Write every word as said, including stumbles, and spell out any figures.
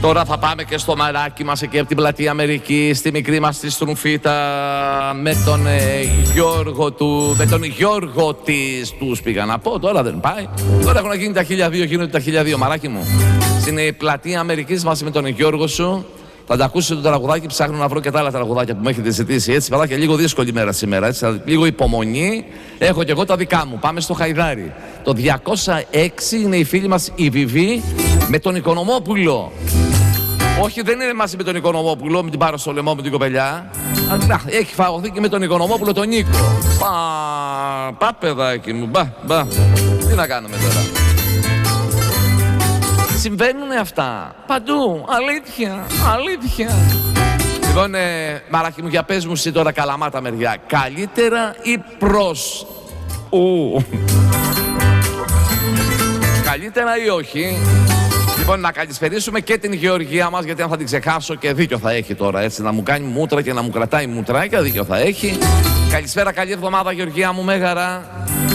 Τώρα θα πάμε και στο μαράκι μας εκεί από την πλατεία Αμερική, στη μικρή μας τη Στρουφίτα, με τον ε, Γιώργο του, με τον Γιώργο της, τους πήγα να πω, τώρα δεν πάει. Τώρα έχουν γίνει τα χίλια δύο, γίνονται τα χίλια δύο, μαράκι μου. Στην ε, πλατεία Αμερικής μαζί με τον Γιώργο σου. Θα τα ακούσετε το τραγουδάκι, ψάχνω να βρω και τα άλλα τραγουδάκια που μου έχετε ζητήσει. Έτσι, παιδάκια, λίγο δύσκολη μέρα σήμερα. Έτσι, λίγο υπομονή. Έχω και εγώ τα δικά μου. Πάμε στο Χαϊδάρι. Το διακόσια έξι είναι η φίλη μας η Βιβί με τον Οικονομόπουλο. Όχι, δεν είναι μαζί με τον Οικονομόπουλο, με την πάρω στο λαιμό με την κοπελιά. Αλλά έχει φαγωθεί και με τον Οικονομόπουλο τον Νίκο. Πα, πα παιδάκι μου, μπα, μπα. Τι να κάνουμε τώρα. Συμβαίνουνε αυτά. Παντού. Αλήθεια. Αλήθεια. Λοιπόν, ε, μαράκι μου, για πες μου εσύ τώρα Καλαμάτα μεριά. Καλύτερα ή προς... Ου. Καλύτερα ή όχι. Λοιπόν, να καλησπερίσουμε και την Γεωργία μας, γιατί αν θα την ξεχάσω και δίκιο θα έχει τώρα, έτσι, να μου κάνει μούτρα και να μου κρατάει μουτράκια, δίκιο θα έχει. Καλησπέρα, καλή εβδομάδα Γεωργία μου, μέγαρα.